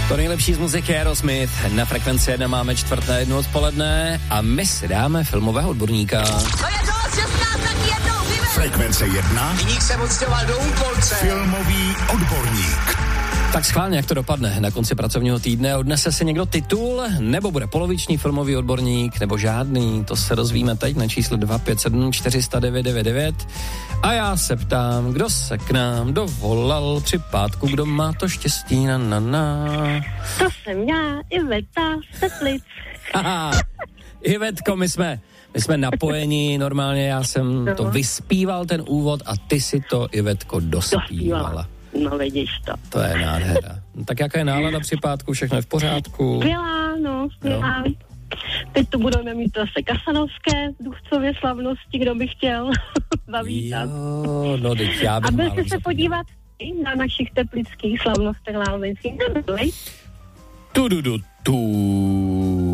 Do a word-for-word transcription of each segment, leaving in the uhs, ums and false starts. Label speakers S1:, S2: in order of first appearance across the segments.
S1: To nejlepší z muziky Aerosmith. Na Frekvenci jedna máme čtvrt na jednu odpoledne a my si dáme filmového odborníka.
S2: To je to, šestnáct taky jednou, vyber!
S3: Frekvence jedna.
S2: Viník se odstěhoval do Úpolce.
S3: Filmový odborník.
S1: Tak schválně, jak to dopadne na konci pracovního týdne. Odnese si někdo titul, nebo bude poloviční filmový odborník, nebo žádný. To se dozvíme teď na čísle dva pět sedm čtyři nula devět devět devět. A já se ptám, kdo se k nám dovolal při pátku, kdo má to štěstí, na na na.
S4: To jsem já, Iveta z Teplic.
S1: Haha, Ivetko, my jsme, my jsme napojeni, normálně já jsem no. to vyspíval, ten úvod, a ty si to, Ivetko, dospívala.
S4: No, vidíš to.
S1: To je nádhera. No, tak jaká je nálada při pátku, všechno je v pořádku?
S4: Skvělá, no, skvělá. Teď tu budeme mít zase kasanovské duchcově slavnosti, kdo by chtěl zavítat.
S1: Jo, no, teď já bych
S4: a byl
S1: málo
S4: jsi se podívat i na našich teplických slavnostech lázeňských, nebyli?
S1: Tu, tu, tu, tu.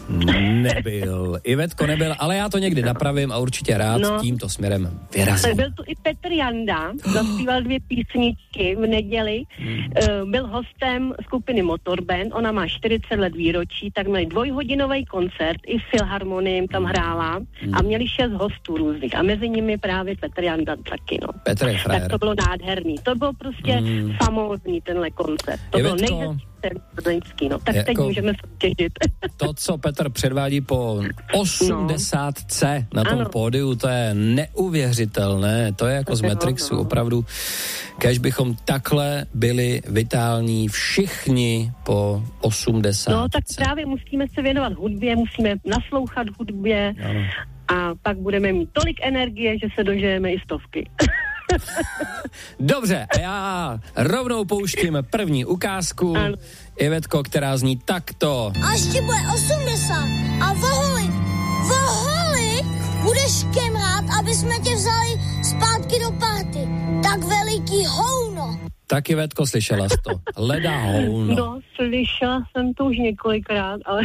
S1: Nebyl. Ivetko nebyl, ale já to někdy napravím a určitě rád no. tímto směrem vyrazím.
S4: Byl tu i Petr Janda, zaspíval dvě písničky v neděli, hmm. byl hostem skupiny Motorband, ona má čtyřicet let výročí, tak měli dvojhodinový koncert, i Filharmonii tam hrála hmm. a měli šest hostů různých a mezi nimi právě Petr Janda taky, no.
S1: Petr je frajer.
S4: Tak to bylo nádherný, to bylo prostě hmm. famózní tenhle koncert, to
S1: Ivetko,
S4: bylo nejhezčí. No, tak
S1: jako
S4: teď můžeme soutěžit.
S1: To, co Petr předvádí po osmdesátce no. na tom ano. pódiu, to je neuvěřitelné. To je jako to z Matrixu, no. opravdu. Kéž bychom takhle byli vitální všichni po osmdesátce.
S4: No, tak právě musíme se věnovat hudbě, musíme naslouchat hudbě ano. a pak budeme mít tolik energie, že se dožijeme i stovky.
S1: Dobře, a já rovnou pouštím první ukázku. Ano. Ivetko, která zní takto.
S5: Až ti bude osmdesát a voholit, voholit, budeš kemrát, aby jsme tě vzali zpátky do páty. Tak veliký houno.
S1: Tak, Ivetko, slyšela jsi to. Leda houno.
S4: No, slyšela jsem to už několikrát, ale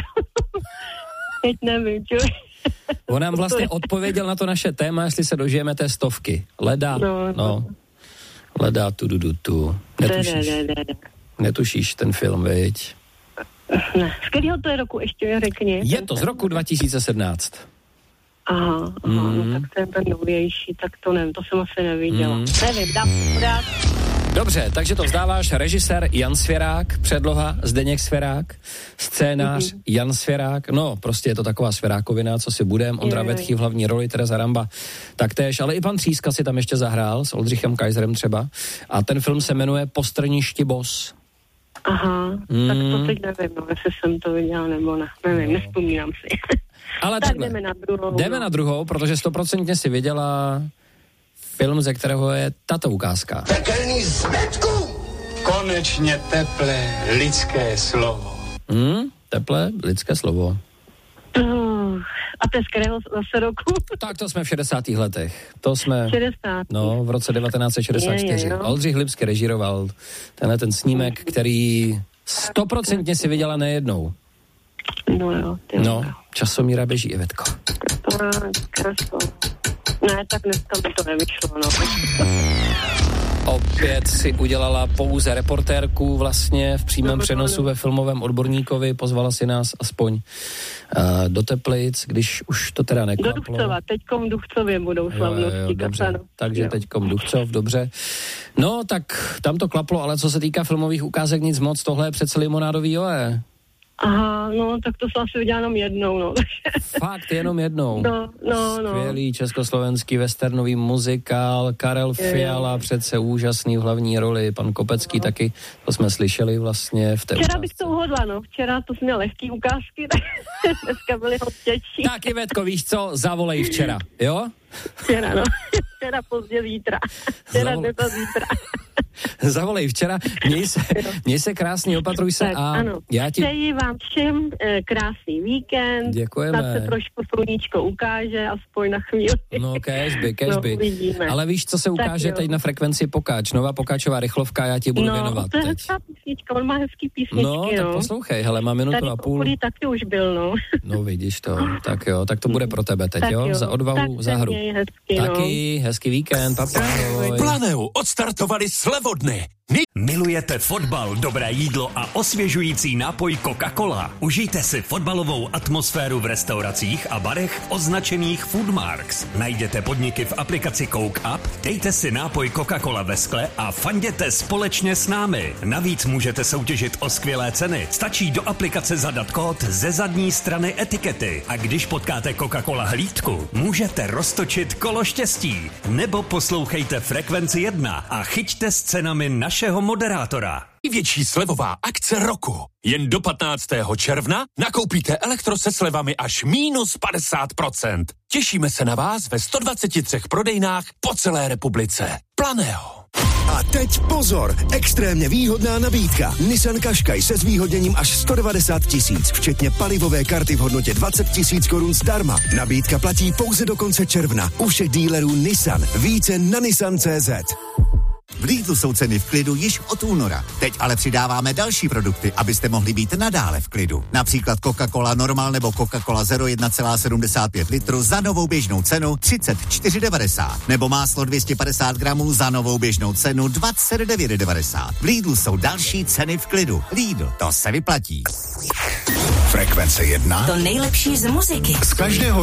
S4: teď nevím, čo.
S1: On nám vlastně odpověděl na to naše téma, jestli se dožijeme té stovky. Leda, no, no. Leda, tu, tu, tu, tu. Netušíš, netušíš ten film, viď?
S4: Ne, z kterého to je roku ještě, řekni.
S1: Je to z roku dva tisíce sedmnáct.
S4: Aha, aha mm. no, tak to je ten novější, tak to nevím, to jsem asi neviděla. Mm. Nevím, dám podat.
S1: Dobře, takže to vzdáváš. Režisér Jan Svěrák, předloha Zdeněk Svěrák, scénář mm-hmm. Jan Svěrák, no prostě je to taková svěrákovina, co si budem, Ondra Vetchý v hlavní roli, Tereza Ramba taktéž, ale i pan Tříska si tam ještě zahrál s Oldřichem Kaiserem třeba a ten film se jmenuje Postrništi boss.
S4: Aha, mm. tak to teď nevím, no, jestli jsem to viděla nebo ne, nevím, no. nespomínám si.
S1: Ale
S4: tak
S1: takhle,
S4: jdeme na druhou.
S1: Jdeme no. na druhou, protože stoprocentně si viděla film, ze kterého je tato ukázka.
S2: Pekelný zmetku! Konečně teplé lidské slovo.
S1: Hmm, teplé lidské slovo.
S4: Uh, a to je z kterého zase roku?
S1: Tak to jsme v šedesátých letech. To jsme...
S4: šedesátých
S1: No, v roce devatenáct set šedesát čtyři. Je, je, Oldřich Lipsky režíroval tenhle ten snímek, který stoprocentně si viděla nejednou.
S4: No jo.
S1: No, Časomíra běží, Ivetko.
S4: Ne, tak dneska mi to nevyšlo, no.
S1: Opět si udělala pouze reportérku vlastně v přímém přenosu ve filmovém odborníkovi, pozvala si nás aspoň uh, do Teplic, když už to teda neklaplo.
S4: Do Duchcova, teďkom Duchcově budou slavnosti. Jo, jo,
S1: dobře, takže jo. teďkom Duchcov, dobře. No, tak tam to klaplo, ale co se týká filmových ukázek, nic moc, tohle je přece limonádový joe.
S4: Aha, no, tak to jsem asi viděla jenom jednou, no.
S1: Fakt, jenom jednou.
S4: No, no, no.
S1: Skvělý československý westernový muzikál, Karel je, Fiala, přece úžasný v hlavní roli, pan Kopecký no. taky, to jsme slyšeli vlastně v té
S4: Včera
S1: ukázce.
S4: bych to uhodla, no, včera to jsme měl lehký ukázky, tak dneska byly hodtější.
S1: Tak, Ivetko, víš co, zavolej včera, jo?
S4: Včera, no, včera pozdě zítra, včera Zavol... dnes a zítra.
S1: Zavolej včera, měj se, měj se krásně, opatruj se
S4: tak,
S1: a
S4: ano.
S1: já ti...
S4: Přeji vám všem e, krásný víkend.
S1: Děkujeme.
S4: Snad se trošku sluníčko ukáže, aspoň na chvíli.
S1: No, kežby, kežby.
S4: No,
S1: ale víš, co se ukáže teď na frekvenci Pokáč, nová Pokáčová rychlovka, já ti budu
S4: no,
S1: věnovat
S4: to je
S1: teď.
S4: hezká písnička, on má hezký písničky,
S1: no. tak
S4: no.
S1: poslouchej, hele, má minutu
S4: tady
S1: a půl.
S4: Tady taky už byl, no.
S1: No, vidíš to, tak jo, tak to bude pro tebe teď,
S4: tak
S1: jo,
S4: jo.
S1: za odvahu,
S4: tak
S1: za hru.
S4: Hezky,
S1: taky,
S4: no.
S1: hezký víkend, papa, ahoj.
S3: Planeu odstartovali slevodny.
S6: Milujete fotbal, dobré jídlo a osvěžující nápoj Coca-Cola? Užijte si fotbalovou atmosféru v restauracích a barech označených Foodmarks. Najděte podniky v aplikaci Coke Up, dejte si nápoj Coca-Cola ve skle a fanděte společně s námi. Navíc můžete soutěžit o skvělé ceny. Stačí do aplikace zadat kód ze zadní strany etikety. A když potkáte Coca-Cola hlídku, můžete roztočit kolo štěstí. Nebo poslouchejte Frekvenci jedna a chyťte s cenami našeho moderátora.
S7: Největší slevová akce roku. Jen do patnáctého června nakoupíte elektro se slevami až mínus padesát procent. Těšíme se na vás ve sto dvaceti třech prodejnách po celé republice. Planého.
S8: A teď pozor, extrémně výhodná nabídka. Nissan Qashqai se zvýhodněním až sto devadesát tisíc, včetně palivové karty v hodnotě dvacet tisíc korun zdarma. Nabídka platí pouze do konce června. U všech dílerů Nissan. Více na nissan tečka cé zet.
S9: V Lidlu jsou ceny v klidu již od února. Teď ale přidáváme další produkty, abyste mohli být nadále v klidu. Například Coca-Cola Normal nebo Coca-Cola Zero jedna celá sedmdesát pět litru za novou běžnou cenu třicet čtyři devadesát. Nebo máslo dvě stě padesát gramů za novou běžnou cenu dvacet devět devadesát. V Lidlu jsou další ceny v klidu. Lidl, to se vyplatí.
S3: Frekvence jedna.
S10: To nejlepší z muziky.
S3: Z každého